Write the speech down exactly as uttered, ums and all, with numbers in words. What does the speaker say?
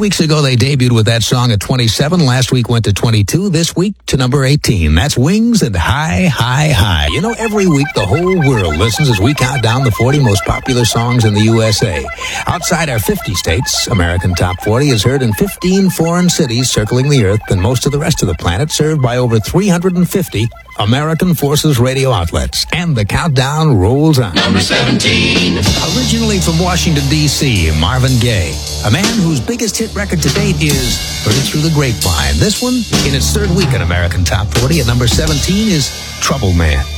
weeks ago, they debuted with that song at twenty-seven. Last week went to twenty-two. This week to number eighteen. That's Wings and High, High, High. You know, every week the whole world listens as we count down the forty most popular songs in the U S A. Outside our fifty states, American Top forty is heard in fifteen foreign cities circling the earth and most of the rest of the planet, served by over three hundred fifty American Forces radio outlets. And the countdown rolls on. Number seventeen. Originally from Washington, D C, Marvin Gaye. A man whose biggest hit record to date is Heard It Through the Grapevine. This one, in its third week in American Top forty at number seventeen, is Trouble Man.